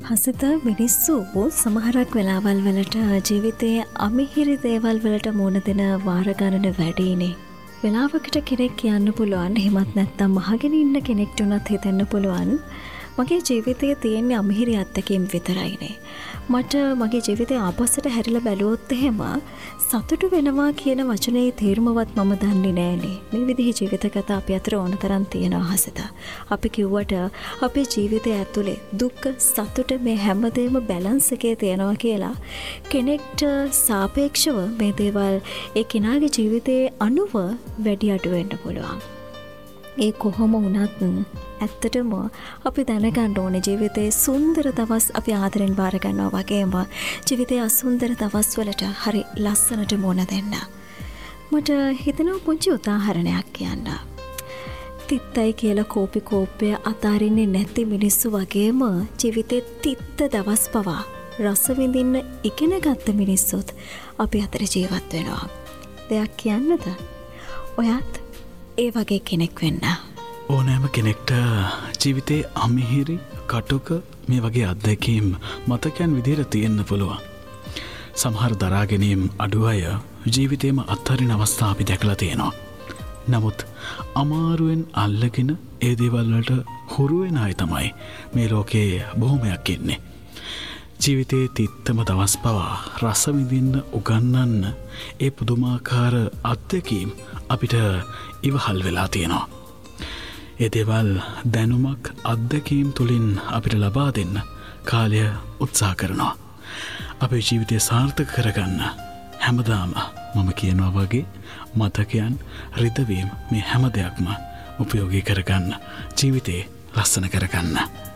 හසිත මිනිස්සු සමහරක් වෙලාවල් වලට ජීවිතයේ අමිහිරි දේවල් වලට මුහුණ දෙන වාර ගණන වැඩිනේ. වෙලාවකට කෙනෙක් කියන්න පුළුවන් එහෙමත් නැත්නම් මහගෙන ඉන්න කෙනෙක්ට උනත් හිතෙන්න පුළුවන් මගේ ජීවිතයේ තියෙන අමිහිරි අත්දැකීම් විතරයිනේ. මට මගේ ජීවිතය ආපස්සට හැරිලා බැලුවොත් එහෙම සතුටු වෙනවා කියන වචනේ තේරුමවත් මම දන්නේ නෑනේ. මේ විදිහේ ජීවිත කතා අපි අතර ඕන තරම් තියෙනවා හසිත. අපි කිව්වට අපේ ජීවිතය ඇතුලේ දුක් සතුට මේ හැමදේම බැලන්ස් එකේ තියෙනවා කියලා කෙනෙක්ට සාපේක්ෂව මේ දේවල් ඒ කෙනාගේ ජීවිතයේ අනුව වැඩි අඩු වෙන්න පුළුවන්. ඒ කොහොම වුණත් ඇත්තටම අපි දැනගන්න ඕනේ ජීවිතයේ සුන්දර දවස් අපි ආදරෙන් බාර ගන්නවා වගේම ජීවිතයේ අසුන්දර දවස් වලට හරි ලස්සනට මොන දෙන්න. මට හිතෙනවා පුංචි උදාහරණයක් කියන්න. තිත්තයි කියලා කෝපි කෝප්පය අතාරින්නේ නැති මිනිස්සු වගේම ජීවිතේ තිත්ත දවස් පවා රස විඳින්න ඉගෙන ගත්ත මිනිස්සුත් අපි අතර ජීවත් වෙනවා. දෙයක් කියන්නද? ඔයත් ඒ වගේ කෙනෙක් වෙන්න. ඕනෑම කෙනෙක්ට ජීවිතේ අමිහිරි කටුක මේ වගේ අත්දැකීම් මතකයන් විදිහට තියෙන්න පුළුවන්. සමහර දරාගැනීම් අඩු අය ජීවිතේම අත්හරින අවස්ථා අපි දැකලා තියෙනවා. නමුත් අමාරුවෙන් අල්ලගෙන ඒ දේවල් වලට හුරු වෙන අය තමයි මේ ලෝකයේ බොහොමයක් ඉන්නේ. ජීවිතයේ තිත්තම දවස් පවා රස විඳින්න උගන්වන්න ඒ පුදුමාකාර අත්දැකීම් අපිට ඉවහල් වෙලා තියෙනවා. ඒ දේවල් දැනුමක් අත්දැකීම් තුලින් අපිට ලබා දෙන්න කාලය උත්සාහ කරනවා. අපේ ජීවිතය සාර්ථක කරගන්න හැමදාම මම කියනවා වගේ මතකයන් රිදවීම මේ හැම දෙයක්ම උපයෝගී කරගන්න ජීවිතේ ලස්සන කරගන්න.